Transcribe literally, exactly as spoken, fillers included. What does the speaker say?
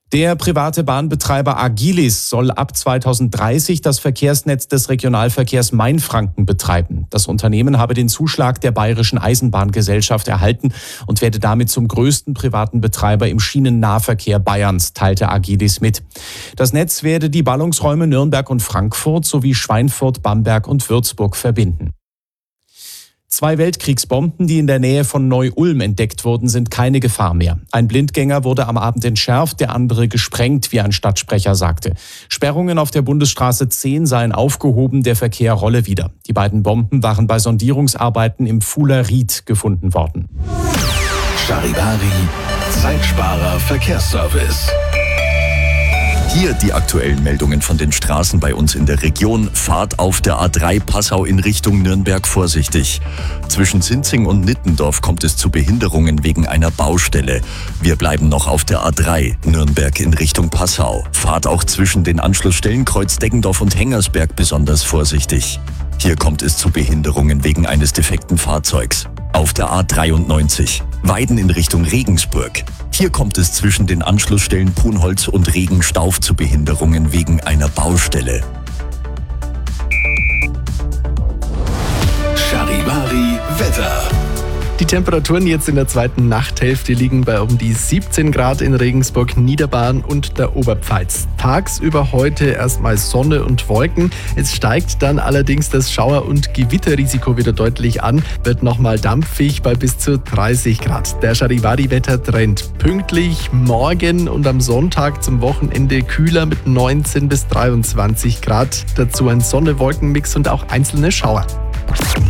Der private Bahnbetreiber Agilis soll ab zweitausenddreißig das Verkehrsnetz des Regionalverkehrs Mainfranken betreiben. Das Unternehmen habe den Zuschlag der Bayerischen Eisenbahngesellschaft erhalten und werde damit zum größten privaten Betreiber im Schienennahverkehr Bayerns, teilte Agilis mit. Das Netz werde die Ballungsräume Nürnberg und Frankfurt sowie Schweinfurt, Bamberg und Würzburg verbinden. Zwei Weltkriegsbomben, die in der Nähe von Neu-Ulm entdeckt wurden, sind keine Gefahr mehr. Ein Blindgänger wurde am Abend entschärft, der andere gesprengt, wie ein Stadtsprecher sagte. Sperrungen auf der Bundesstraße zehn seien aufgehoben, der Verkehr rolle wieder. Die beiden Bomben waren bei Sondierungsarbeiten im Fuhler Ried gefunden worden. Charivari, Zeitsparer Verkehrsservice. Hier die aktuellen Meldungen von den Straßen bei uns in der Region. Fahrt auf der A drei Passau in Richtung Nürnberg vorsichtig. Zwischen Sinzing und Nittendorf kommt es zu Behinderungen wegen einer Baustelle. Wir bleiben noch auf der A drei Nürnberg in Richtung Passau. Fahrt auch zwischen den Anschlussstellen Kreuz Deggendorf und Hengersberg besonders vorsichtig. Hier kommt es zu Behinderungen wegen eines defekten Fahrzeugs. Auf der A dreiundneunzig Weiden in Richtung Regensburg. Hier kommt es zwischen den Anschlussstellen Punholz und Regenstauf zu Behinderungen wegen einer Baustelle. Charivari Wetter. Die Temperaturen jetzt in der zweiten Nachthälfte liegen bei um die siebzehn Grad in Regensburg, Niederbayern und der Oberpfalz. Tagsüber heute erstmal Sonne und Wolken. Es steigt dann allerdings das Schauer- und Gewitterrisiko wieder deutlich an, wird nochmal dampfig bei bis zu dreißig Grad. Der Charivari-Wettertrend pünktlich morgen und am Sonntag zum Wochenende kühler mit neunzehn bis dreiundzwanzig Grad. Dazu ein Sonne-Wolken-Mix und auch einzelne Schauer.